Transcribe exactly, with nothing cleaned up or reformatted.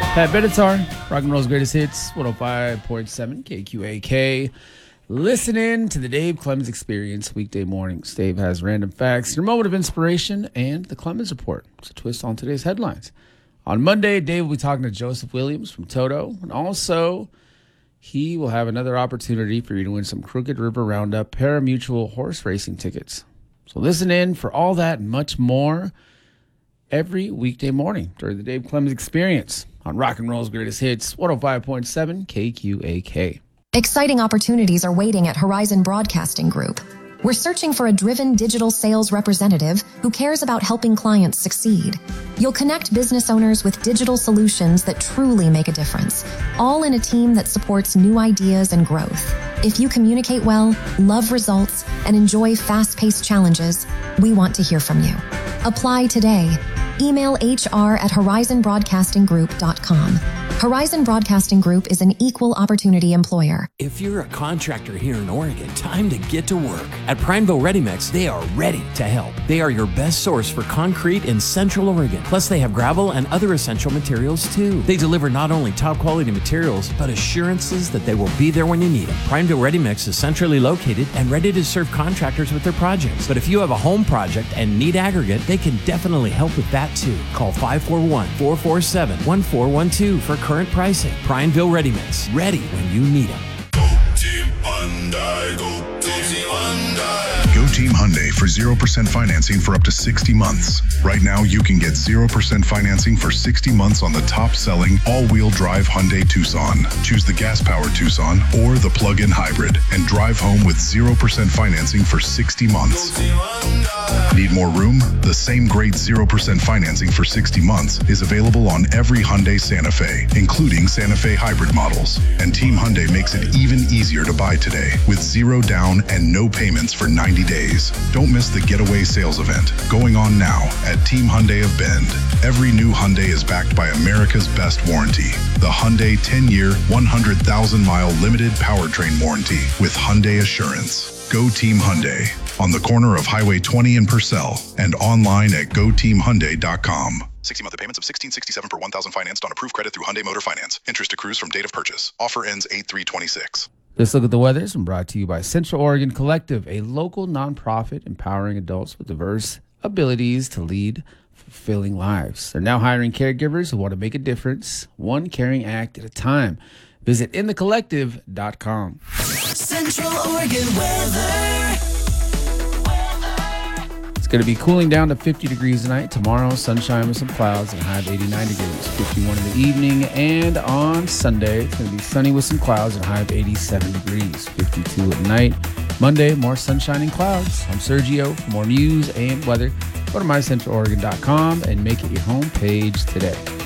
Pat Benatar, Rock and Roll's greatest hits, one oh five point seven K Q A K. Listening to the Dave Clemens Experience weekday mornings. Dave has random facts, your moment of inspiration, and the Clemens Report. It's a twist on today's headlines. On Monday, Dave will be talking to Joseph Williams from Toto, and also he will have another opportunity for you to win some Crooked River Roundup pari-mutuel horse racing tickets. So listen in for all that and much more every weekday morning during the Dave Clemens Experience on Rock and Roll's greatest hits, one oh five point seven K Q A K. Exciting opportunities are waiting at Horizon Broadcasting Group. We're searching for a driven digital sales representative who cares about helping clients succeed. You'll connect business owners with digital solutions that truly make a difference, all in a team that supports new ideas and growth. If you communicate well, love results, and enjoy fast-paced challenges, we want to hear from you. Apply today. Email H R at horizon broadcasting group dot com. Horizon Broadcasting Group is an equal opportunity employer. If you're a contractor here in Oregon, time to get to work. At Prineville Ready Mix, they are ready to help. They are your best source for concrete in Central Oregon. Plus, they have gravel and other essential materials too. They deliver not only top quality materials, but assurances that they will be there when you need them. Prineville Ready Mix is centrally located and ready to serve contractors with their projects. But if you have a home project and need aggregate, they can definitely help with that too. Call five four one, four four seven, one four one two for current pricing. Prineville Ready Mix, ready when you need them. Go Team Hyundai, go Team Hyundai. Go Team Hyundai for zero percent financing for up to sixty months. Right now, you can get zero percent financing for sixty months on the top-selling all-wheel drive Hyundai Tucson. Choose the gas-powered Tucson or the plug-in hybrid and drive home with zero percent financing for sixty months. Need more room? The same great zero percent financing for sixty months is available on every Hyundai Santa Fe, including Santa Fe hybrid models. And Team Hyundai makes it even easier to buy today with zero down and no payments for ninety days. Don't miss the Getaway Sales Event going on now at Team Hyundai of Bend. Every new Hyundai is backed by America's best warranty, the Hyundai ten-year, one hundred thousand mile limited powertrain warranty with Hyundai Assurance. Go Team Hyundai on the corner of Highway twenty in Purcell and online at go team hyundai dot com. sixty monthly payments of sixteen sixty-seven per one thousand financed on approved credit through Hyundai Motor Finance. Interest accrues from date of purchase. Offer ends eight three twenty-six. This Look at the Weather is brought to you by Central Oregon Collective, a local nonprofit empowering adults with diverse abilities to lead fulfilling lives. They're now hiring caregivers who want to make a difference, one caring act at a time. Visit in the collective dot com. Central Oregon weather. It's going to be cooling down to fifty degrees tonight. Tomorrow, sunshine with some clouds and a high of eighty-nine degrees. fifty-one in the evening. And on Sunday, it's going to be sunny with some clouds and a high of eighty-seven degrees. fifty-two at night. Monday, more sunshine and clouds. I'm Sergio. For more news and weather, go to my central oregon dot com and make it your home page today.